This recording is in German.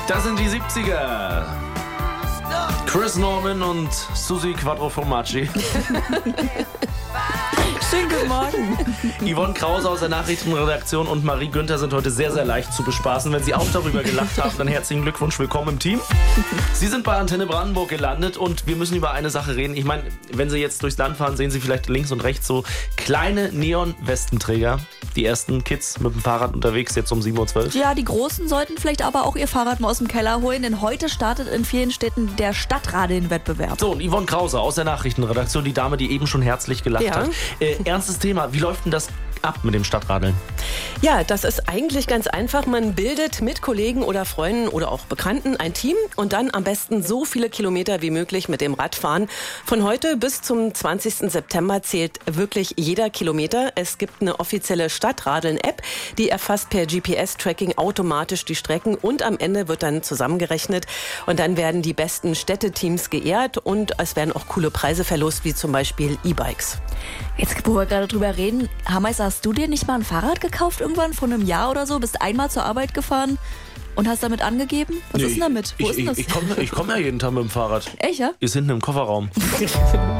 Das sind die 70er. Chris Norman und Susi Quattro Formaggi. Schönen guten Morgen. Yvonne Krause aus der Nachrichtenredaktion und Marie Günther sind heute sehr, sehr leicht zu bespaßen. Wenn Sie auch darüber gelacht haben, dann herzlichen Glückwunsch, willkommen im Team. Sie sind bei Antenne Brandenburg gelandet und wir müssen über eine Sache reden. Ich meine, wenn Sie jetzt durchs Land fahren, sehen Sie vielleicht links und rechts so kleine Neon-Westenträger. Die ersten Kids mit dem Fahrrad unterwegs, jetzt um 7:12 Uhr. Ja, die Großen sollten vielleicht aber auch ihr Fahrrad mal aus dem Keller holen, denn heute startet in vielen Städten der Stadtradeln-Wettbewerb. So, und Yvonne Krause aus der Nachrichtenredaktion, die Dame, die eben schon herzlich gelacht Ja. hat. Ernstes Thema, wie läuft denn das ab mit dem Stadtradeln? Ja, das ist eigentlich ganz einfach. Man bildet mit Kollegen oder Freunden oder auch Bekannten ein Team und dann am besten so viele Kilometer wie möglich mit dem Rad fahren. Von heute bis zum 20. September zählt wirklich jeder Kilometer. Es gibt eine offizielle Stadtradeln-App, die erfasst per GPS-Tracking automatisch die Strecken und am Ende wird dann zusammengerechnet und dann werden die besten Städteteams geehrt und es werden auch coole Preise verlost, wie zum Beispiel E-Bikes. Jetzt, wo wir gerade drüber reden, Hamais, hast du dir nicht mal ein Fahrrad gekauft irgendwann vor einem Jahr oder so? Bist einmal zur Arbeit gefahren und hast damit angegeben? Was ist denn damit? Wo ist denn das? Ich komm ja jeden Tag mit dem Fahrrad. Echt, ja? Ist hinten im Kofferraum.